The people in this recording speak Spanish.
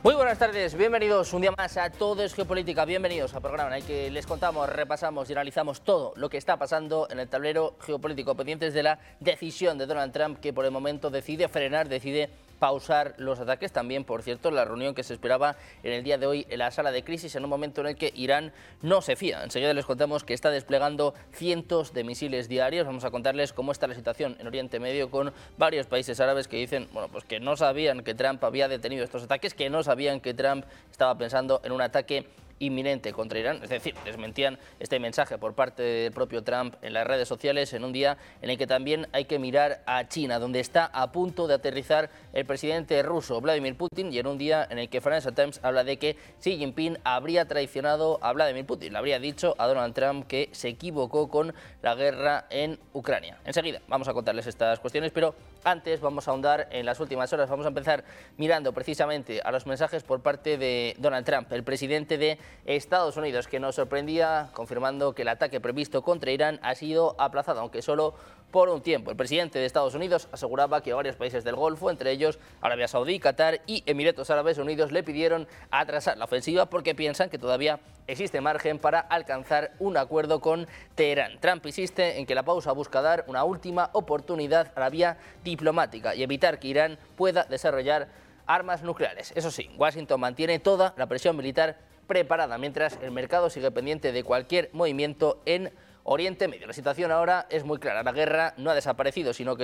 Muy buenas tardes, bienvenidos un día más a Todo es Geopolítica, bienvenidos al programa en el que les contamos, repasamos y analizamos todo lo que está pasando en el tablero geopolítico, pendientes de la decisión de Donald Trump, que por el momento decide frenar, decide pausar los ataques. También, por cierto, la reunión que se esperaba en el día de hoy en la sala de crisis, en un momento en el que Irán no se fía. Enseguida les contamos que está desplegando cientos de misiles diarios. Vamos a contarles cómo está la situación en Oriente Medio con varios países árabes que dicen, bueno, pues que no sabían que Trump había detenido estos ataques, que no sabían que Trump estaba pensando en un ataque inminente contra Irán, es decir, desmentían este mensaje por parte del propio Trump en las redes sociales en un día en el que también hay que mirar a China, donde está a punto de aterrizar el presidente ruso Vladimir Putin, y en un día en el que Financial Times habla de que Xi Jinping habría traicionado a Vladimir Putin, le habría dicho a Donald Trump que se equivocó con la guerra en Ucrania. Enseguida vamos a contarles estas cuestiones, pero antes vamos a ahondar en las últimas horas. Vamos a empezar mirando precisamente a los mensajes por parte de Donald Trump, el presidente de Estados Unidos, que nos sorprendía confirmando que el ataque previsto contra Irán ha sido aplazado, aunque solo por un tiempo. El presidente de Estados Unidos aseguraba que varios países del Golfo, entre ellos Arabia Saudí, Qatar y Emiratos Árabes Unidos, le pidieron atrasar la ofensiva porque piensan que todavía existe margen para alcanzar un acuerdo con Teherán. Trump insiste en que la pausa busca dar una última oportunidad a la vía diplomática y evitar que Irán pueda desarrollar armas nucleares. Eso sí, Washington mantiene toda la presión militar preparada, mientras el mercado sigue pendiente de cualquier movimiento en Oriente Medio. La situación ahora es muy clara. La guerra no ha desaparecido, sino que